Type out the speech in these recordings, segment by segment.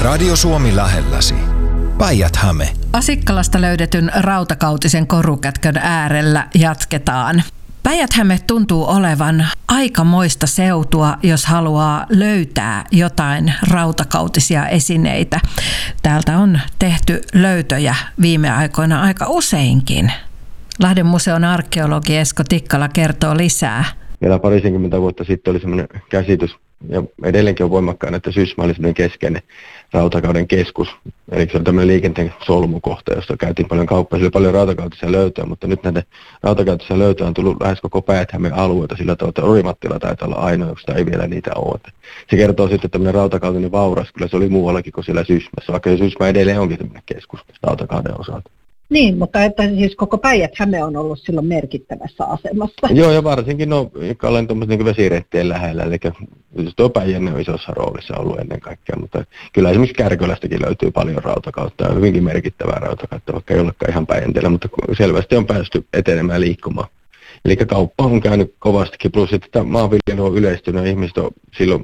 Radio Suomi lähelläsi. Päijät-Häme. Asikkalasta löydetyn rautakautisen korukätkön äärellä jatketaan. Päijät-Häme tuntuu olevan aikamoista seutua, jos haluaa löytää jotain rautakautisia esineitä. Täältä on tehty löytöjä viime aikoina aika useinkin. Lahden museon arkeologi Esko Tikkala kertoo lisää. Vielä parisenkymmentä vuotta sitten oli sellainen käsitys, ja edelleenkin on voimakkaana, että Sysmä oli sellainen keskeinen rautakauden keskus. Eli se on tämmöinen liikenteen solmukohta, jossa käytiin paljon kauppaa, sillä oli paljon rautakautisia löytöjä, mutta nyt näitä rautakautisia löytöjä on tullut lähes koko Päijät-Hämeen alueelta sillä tavalla, että Orimattila taitaa olla ainoa, josta ei vielä niitä ole. Se kertoo sitten, että tämmöinen rautakautinen vauras, kyllä se oli muuallakin kuin siellä Sysmässä, vaikka se Sysmä edelleen onkin tämmöinen keskus rautakauden osalta. Niin, mutta että siis koko Päijät-Häme on ollut silloin merkittävässä asemassa. Joo, ja varsinkin Kallen tuommoisen niin vesireittien lähellä, eli tuo Päijänne on isossa roolissa ollut ennen kaikkea, mutta kyllä esimerkiksi Kärkölästäkin löytyy paljon rautakautta, ja hyvinkin merkittävää rautakautta, vaikka ei olekaan ihan Päijänteellä, mutta selvästi on päästy etenemään liikkumaan. Eli kauppa on käynyt kovastikin, plus että maanviljely on yleistynyt, ja ihmiset on silloin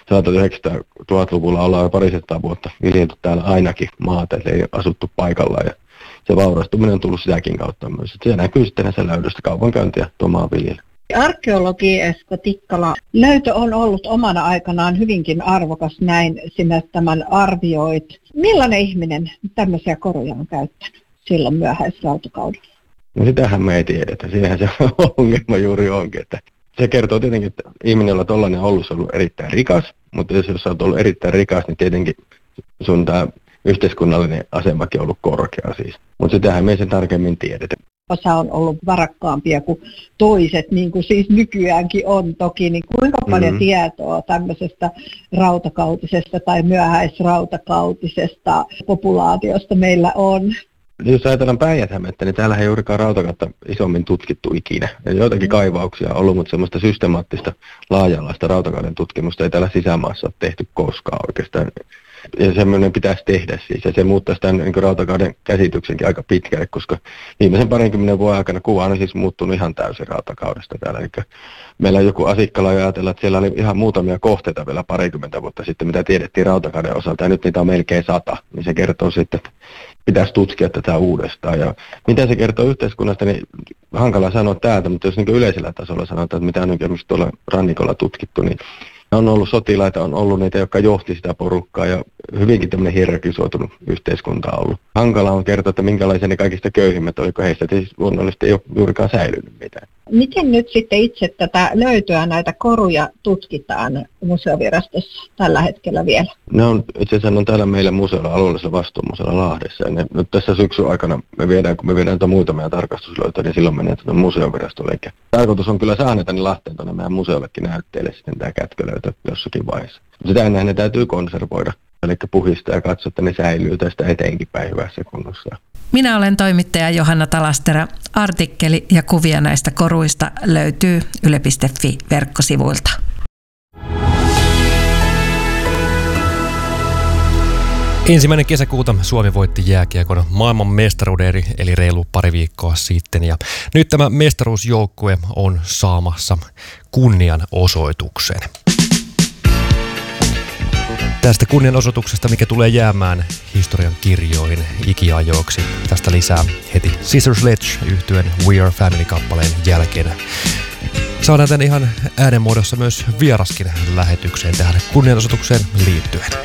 1900-luvulla ollaan parisataa vuotta viljelty täällä ainakin maata, eli ei asuttu paikallaan, ja se vaurastuminen on tullut sitäkin kautta myös. Se näkyy sitten näissä löydöstä kaupankäyntiä tuo maanviljely. Arkeologi Esko Tikkala, löytö on ollut omana aikanaan hyvinkin arvokas, näin sinä tämän arvioit. Millainen ihminen tämmöisiä koruja on käyttänyt silloin myöhäisrautakaudella? No sitähän me ei tiedetä, siihenhän se ongelma juuri onkin. Että se kertoo tietenkin, että ihminen, jolla tollainen on ollut erittäin rikas, mutta jos sä oot ollut erittäin rikas, niin tietenkin sun tämä yhteiskunnallinen asemakin on ollut korkea siis. Mutta sitähän me ei sen tarkemmin tiedetä. Osa on ollut varakkaampia kuin toiset, niin kuin siis nykyäänkin on toki. Niin kuinka paljon tietoa tämmöisestä rautakautisesta tai myöhäisrautakautisesta populaatiosta meillä on? Jos ajatellaan Päijät-Hämettä, niin täällä ei juurikaan rautakautta isommin tutkittu ikinä. Ja joitakin kaivauksia on ollut, mutta semmoista systemaattista laaja-alaista rautakauden tutkimusta ei täällä sisämaassa ole tehty koskaan oikeastaan. Ja semmoinen pitäisi tehdä siis, ja se muuttaisi tämän niin rautakauden käsityksenkin aika pitkälle, koska viimeisen 20 vuoden aikana kuva on siis muuttunut ihan täysin rautakaudesta täällä. Eli meillä on joku Asikkala ajatella, että siellä oli ihan muutamia kohteita vielä 20 vuotta sitten, mitä tiedettiin rautakauden osalta, ja nyt niitä on melkein 100, niin se kertoo sitten, että pitäisi tutkia tätä uudestaan. Ja mitä se kertoo yhteiskunnasta, niin hankala sanoa täältä, mutta jos niin yleisellä tasolla sanotaan, että mitä on esimerkiksi tuolla rannikolla tutkittu, niin on ollut sotilaita, on ollut niitä, jotka johti sitä porukkaa ja hyvinkin tämmöinen hierarkisoitunut yhteiskunta on ollut. Hankala on kertoa, että minkälaisia ne kaikista köyhimmät, oliko heistä siis luonnollisesti ei ole juurikaan säilynyt mitään. Miten nyt sitten itse tätä löytöä, näitä koruja tutkitaan museovirastossa tällä hetkellä vielä? Ne on itse asiassa täällä meillä museolla, alueellisella vastuumuseolla Lahdessa. Ja nyt tässä syksyn aikana kun me viedään muutamia tarkastuslöytöjä, niin silloin menee tuonne museovirastolle. Tarkoitus on kyllä saada ne Lahteen tuonne meidän museollekin näytteille sitten tämä kätkölöytö jossakin vaiheessa. Sitä ennen ne täytyy konservoida, eli puhistaa ja katsoa, että ne säilyy tästä eteenkin päin hyvässä kunnossa. Minä olen toimittaja Johanna Talasterä. Artikkeli ja kuvia näistä koruista löytyy yle.fi-verkkosivuilta. Ensimmäinen kesäkuuta Suomi voitti jääkiekon maailman mestaruuden eli reilu pari viikkoa sitten. Ja nyt tämä mestaruusjoukkue on saamassa kunnianosoituksen. Tästä kunnianosoituksesta, mikä tulee jäämään historian kirjoihin ikiajoiksi. Tästä lisää heti Scissor Sledge -yhtyeen We Are Family-kappaleen jälkeen. Saadaan tämän ihan äänenmuodossa myös vieraskin lähetykseen tähän kunnianosoitukseen liittyen.